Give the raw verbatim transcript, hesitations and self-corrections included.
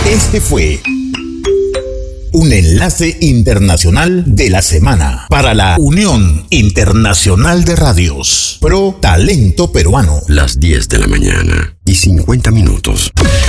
Este fue un enlace internacional de la semana para la Unión Internacional de Radios Pro Talento Peruano. Las diez de la mañana y cincuenta minutos.